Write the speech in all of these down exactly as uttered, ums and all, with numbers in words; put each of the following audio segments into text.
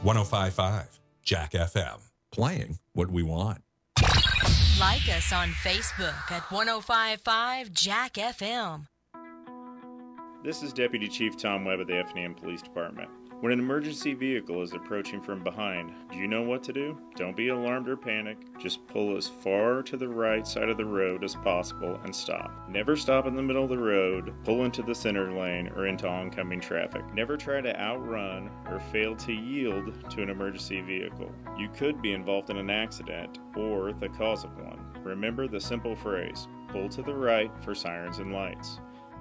one oh five point five Jack F M. Playing what we want. Like us on Facebook at one oh five point five Jack F M. This is Deputy Chief Tom Webb of the Effingham Police Department. When an emergency vehicle is approaching from behind, do you know what to do? Don't be alarmed or panic. Just pull as far to the right side of the road as possible and stop. Never stop in the middle of the road, pull into the center lane, or into oncoming traffic. Never try to outrun or fail to yield to an emergency vehicle. You could be involved in an accident or the cause of one. Remember the simple phrase, pull to the right for sirens and lights.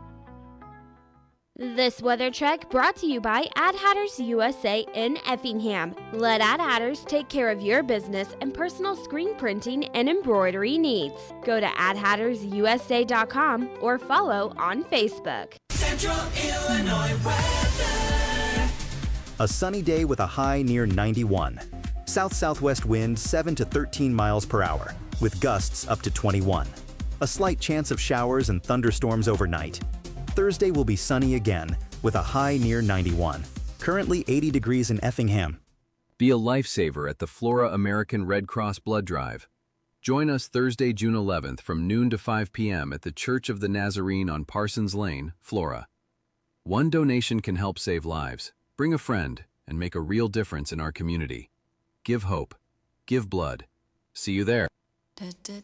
This weather check brought to you by Ad Hatters U S A in Effingham. Let Ad Hatters take care of your business and personal screen printing and embroidery needs. Go to ad hatters u s a dot com or follow on Facebook. Central Illinois weather. A sunny day with a high near ninety-one. South-southwest wind seven to thirteen miles per hour, with gusts up to twenty-one. A slight chance of showers and thunderstorms overnight. Thursday will be sunny again, with a high near ninety-one. Currently eighty degrees in Effingham. Be a lifesaver at the Flora American Red Cross Blood Drive. Join us Thursday, June eleventh from noon to five p.m. at the Church of the Nazarene on Parsons Lane, Flora. One donation can help save lives. Bring a friend and make a real difference in our community. Give hope. Give blood. See you there. Da, da,